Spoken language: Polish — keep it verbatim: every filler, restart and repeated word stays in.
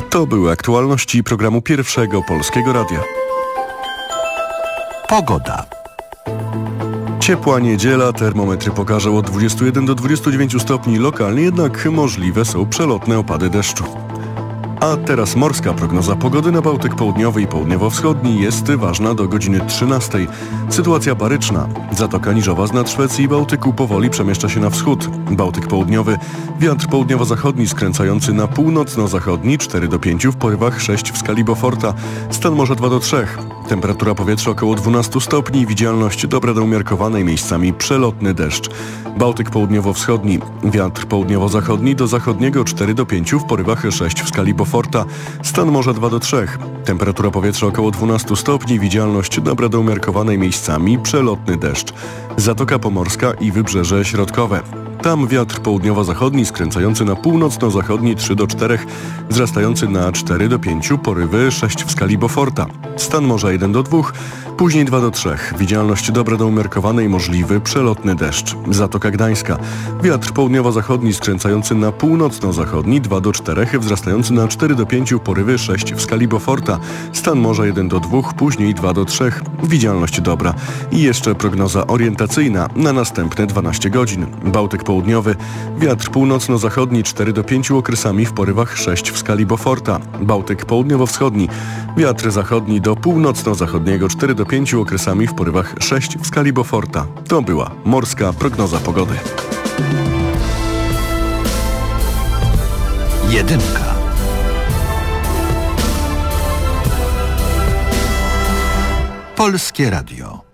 To były aktualności programu Pierwszego Polskiego Radia. Pogoda. Ciepła niedziela, termometry pokażą od dwudziestu jeden do dwudziestu dziewięciu stopni, lokalnie jednak możliwe są przelotne opady deszczu. A teraz morska prognoza pogody na Bałtyk Południowy i Południowo-Wschodni jest ważna do godziny trzynastej. Sytuacja baryczna. Zatoka Niżowa z nad Szwecji i Bałtyku powoli przemieszcza się na wschód. Bałtyk Południowy. Wiatr południowo-zachodni skręcający na północno-zachodni cztery do pięciu, w porywach sześć w skali Beauforta. Stan morza dwa do trzech. Temperatura powietrza około dwunastu stopni, widzialność dobra do umiarkowanej, miejscami przelotny deszcz. Bałtyk południowo-wschodni. Wiatr południowo-zachodni do zachodniego cztery do pięciu, w porywach sześć w skali Beauforta. Stan morza dwa do trzech. Temperatura powietrza około dwunastu stopni, widzialność dobra do umiarkowanej, miejscami przelotny deszcz. Zatoka Pomorska i Wybrzeże Środkowe. Tam wiatr południowo-zachodni skręcający na północno-zachodni trzy do czterech, wzrastający na cztery do pięciu, porywy sześć w skali Beauforta. Stan morza jeden do dwóch, później dwa do trzech. Widzialność dobra do umiarkowanej, możliwy przelotny deszcz. Zatoka Gdańska. Wiatr południowo-zachodni skręcający na północno-zachodni dwa do czterech, wzrastający na cztery do pięciu, porywy sześć w skali Beauforta. Stan morza jeden do dwóch, później dwa do trzech. Widzialność dobra. I jeszcze prognoza orientacyjna na następne dwanaście godzin. Bałtyk Południowy. Wiatr północno-zachodni cztery do pięciu, okresami w porywach sześć w skali Beauforta. Bałtyk Południowo-Wschodni. Wiatr zachodni do północno-zachodniego cztery do pięciu, okresami w porywach sześć w skali Beauforta. To była morska prognoza pogody. Jedynka. Polskie Radio.